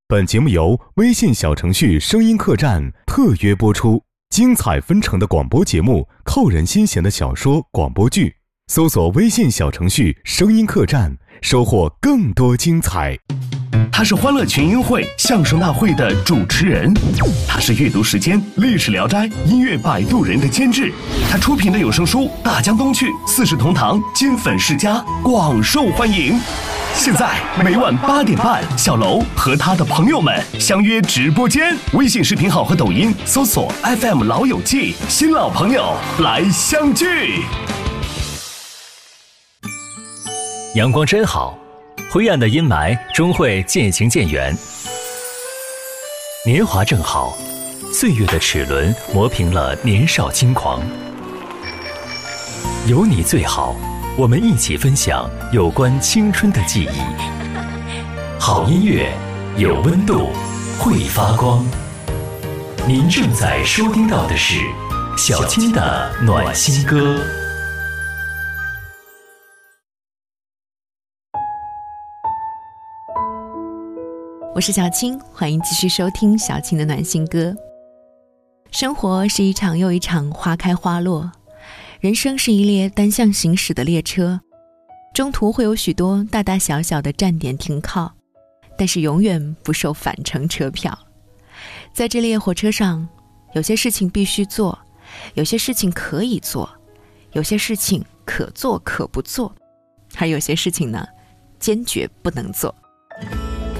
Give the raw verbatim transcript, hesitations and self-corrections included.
本节目由微信小程序声音客栈特约播出，精彩纷呈的广播节目，扣人心弦的小说广播剧，搜索微信小程序声音客栈，收获更多精彩。 他是欢乐群英会相声大会的主持人，他是阅读时间历史聊斋音乐摆渡人的监制，他出品的有声书《大江东去》四世同堂金粉世家广受欢迎。现在每晚八点半，小楼和他的朋友们相约直播间，微信视频号和抖音搜索 F M 老友记，新老朋友来相聚。 阳光真好，灰暗的阴霾终会渐行渐远。年华正好，岁月的齿轮磨平了年少轻狂。有你最好，我们一起分享有关青春的记忆。好音乐，有温度，会发光。您正在收听到的是小青的暖心歌。 我是小青，欢迎继续收听小青的暖心歌。生活是一场又一场花开花落，人生是一列单向行驶的列车，中途会有许多大大小小的站点停靠，但是永远不收返程车票。在这列火车上，有些事情必须做，有些事情可以做，有些事情可做可不做，而有些事情呢，坚决不能做。